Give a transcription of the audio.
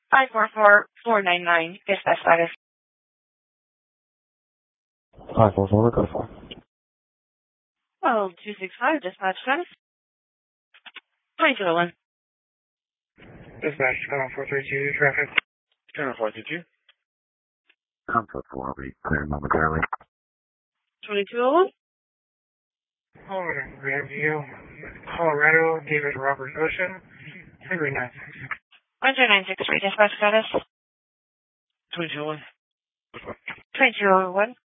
544-499. Dispatch status. 544, go for. Oh, 265. Dispatch status. 2201. Dispatch, 432 traffic. 432. Comfort 4 will be clear momentarily. 2201. Colorado, David Robert Ocean, 3963. 1993. Dispatch status. 2201. 2201.